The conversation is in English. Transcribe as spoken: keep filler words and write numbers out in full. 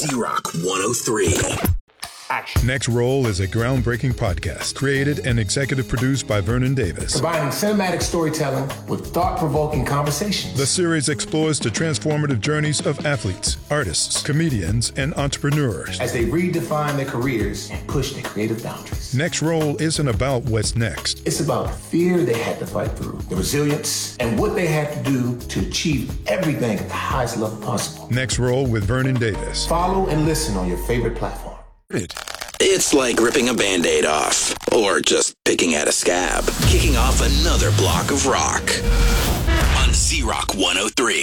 Z-Rock one oh three. Action. Next Roll is a groundbreaking podcast created and executive produced by Vernon Davis. Combining cinematic storytelling with thought-provoking conversations. The series explores the transformative journeys of athletes, artists, comedians, and entrepreneurs as they redefine their careers and push their creative boundaries. Next Roll isn't about what's next. It's about the fear they had to fight through, the resilience, and what they had to do to achieve everything at the highest level possible. Next Roll with Vernon Davis. Follow and listen on your favorite platform. It's like ripping a Band-Aid off, or just picking at a scab. Kicking off another block of rock on Z-Rock one oh three.